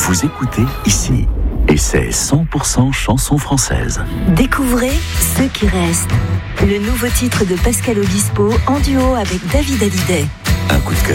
Vous écoutez ici. Et c'est 100% chansons françaises. Découvrez Ceux qui restent. Le nouveau titre de Pascal Obispo en duo avec David Hallyday. Un coup de cœur.